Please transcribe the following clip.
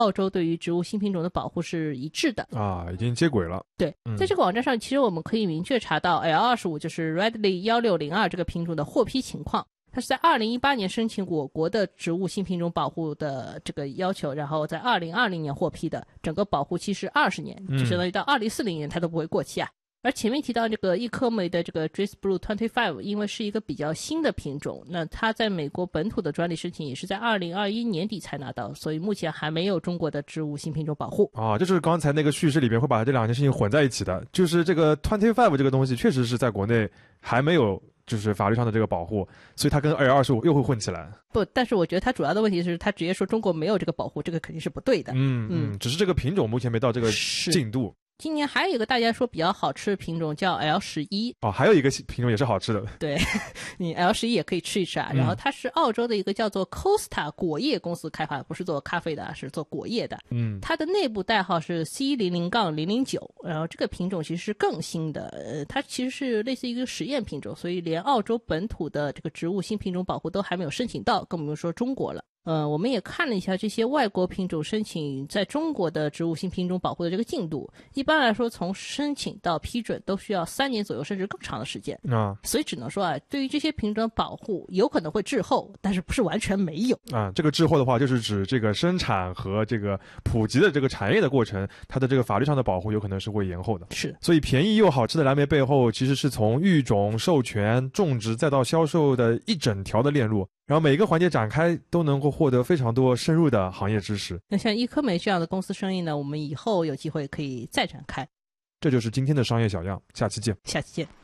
澳洲对于植物新品种的保护是一致的啊，已经接轨了。 对，在这个网站上，其实我们可以明确查到 L25 就是 Redley 1602这个品种的获批情况。它是在2018年申请我国的植物新品种保护的这个要求，然后在2020年获批的，整个保护期是20年，就相当于到2040年它都不会过期啊。而前面提到这个易科美的这个 Driss Blue 25，因为是一个比较新的品种，那它在美国本土的专利申请也是在2021年底才拿到，所以目前还没有中国的植物新品种保护啊。就是刚才那个叙事里边会把这两件事情混在一起的，就是这个25这个东西确实是在国内还没有就是法律上的这个保护，所以它跟L25又会混起来。 不，但是我觉得它主要的问题是它直接说中国没有这个保护，这个肯定是不对的。 只是这个品种目前没到这个进度。 今年还有一个大家说比较好吃的品种叫 L11 哦，还有一个品种也是好吃的。 对，你 L11也可以吃一吃啊。然后它是澳洲的一个叫做 Costa 果业公司开发的，不是做咖啡的，是做果业的。它的内部代号是 C00-009，然后这个品种其实是更新的，它其实是类似一个实验品种，所以连澳洲本土的这个植物新品种保护都还没有申请到，更不用说中国了。我们也看了一下这些外国品种申请在中国的植物新品种保护的这个进度，一般来说从申请到批准都需要3年左右甚至更长的时间所以只能说对于这些品种保护有可能会滞后，但是不是完全没有这个滞后的话就是指这个生产和这个普及的这个产业的过程，它的这个法律上的保护有可能是会延后的。 是， 所以便宜又好吃的蓝莓背后其实是从育种、授权、种植再到销售的一整条的链路，然后每个环节展开都能够获得非常多深入的行业知识。 那像易科美这样的公司生意呢，我们以后有机会可以再展开。 这就是今天的商业小样，下期见。 下期见。